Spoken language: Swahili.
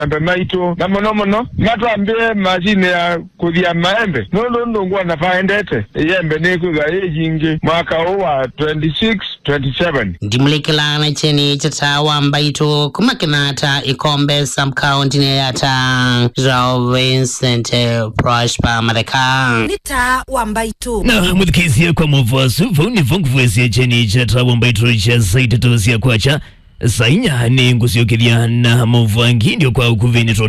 embe maitu na mono matwambie mashine ya kuthia maembe no ngwa na faendete yembe nikuga yingi mwaka wa 26-27 ndimulekela cheni chatawa mbaitu kumakinata ikombe some county yata Joe Vincent Prosper Madaka nita wambaitu na mudikizia kwa mwasu vuni vunguvwezi cheni chatawa mbaitu cha zaidi tozia kwacha sainya ni ngusio kithia na mwangi ndio kwa ukuvini